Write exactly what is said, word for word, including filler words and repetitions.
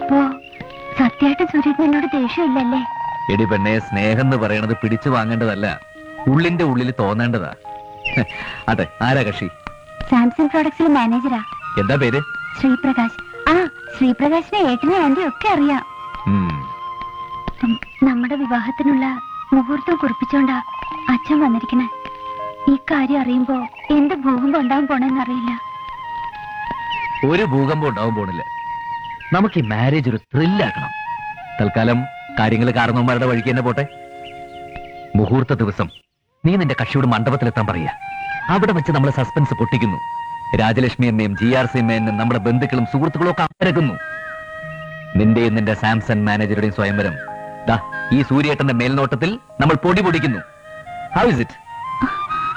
അപ്പോ സത്യമായിട്ട് സൂര്യൻ എന്നോട് ദേഷ്യമില്ലല്ലേ? എടി പെണ്ണെ, സ്നേഹം എന്ന് പറയണത് പിടിച്ചു വാങ്ങേണ്ടതല്ല, ഉള്ളിന്റെ ഉള്ളിൽ തോന്നേണ്ടതാ. അതെ, ആരാ കക്ഷി? സാംസങ് പ്രോഡക്ട്സിലെ മാനേജരാ. എന്താ പേര്? ശ്രീപ്രകാശ്. ആ, ശ്രീപ്രകാശിനെ ഏട്ടനെ ആന്റി ഒക്കെ അറിയാം. ഉം. ഉം, നമ്മുടെ വിവാഹത്തിനുള്ള മുഹൂർത്തം കുറിപ്പിച്ചോണ്ടാ അച്ഛൻ വന്നിരിക്കണേ. ഈ കാര്യം അറിയുമ്പോ എന്ത് ഭൂകമ്പം ഉണ്ടാവാൻ പോണെന്നറിയില്ല. ഒരു ഭൂകമ്പം ഉണ്ടാവാൻ പോണില്ല. നമുക്ക് ഈ മാരേജ് ഒരു ത്രില്ലാക്കണം. തൽക്കാലം കാര്യങ്ങൾ കാരണവന്മാരുടെ വഴിക്ക് തന്നെ പോട്ടെ. മുഹൂർത്ത ദിവസം നീ നിന്റെ കക്ഷിയോട് മണ്ഡപത്തിലെത്താൻ പറയാ. അവിടെ വെച്ച് നമ്മളെ suspense പൊട്ടിക്കുന്നു. Rajalakshmi എമ്മയും G R C എമ്മയും നമ്മുടെ ബന്ധുക്കളും സുഹൃത്തുക്കളും ഒക്കെ അമരക്കുന്നു. നിന്റെയും നിന്റെ സാംസങ് മാനേജറുടെയും സ്വയംവരം ദാ ഈ സൂര്യേട്ടന്റെ മേൽനോട്ടത്തിൽ നമ്മൾ പൊടി പൊടിക്കുന്നു. How is it?